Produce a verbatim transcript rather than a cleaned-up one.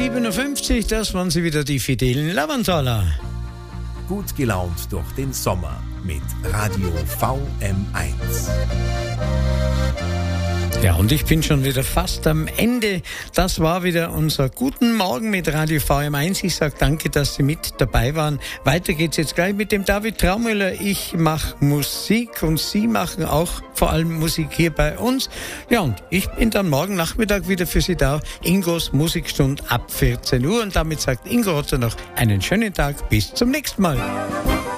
siebenundfünfzig, das waren sie wieder, die fidelen Lavanthaler. Gut gelaunt durch den Sommer mit Radio V M eins. Ja, und ich bin schon wieder fast am Ende. Das war wieder unser Guten Morgen mit Radio V M eins. Ich sage danke, dass Sie mit dabei waren. Weiter geht's jetzt gleich mit dem David Traumüller. Ich mache Musik und Sie machen auch vor allem Musik hier bei uns. Ja, und ich bin dann morgen Nachmittag wieder für Sie da. Ingos Musikstund ab vierzehn Uhr. Und damit sagt Ingo Rotzer noch einen schönen Tag. Bis zum nächsten Mal.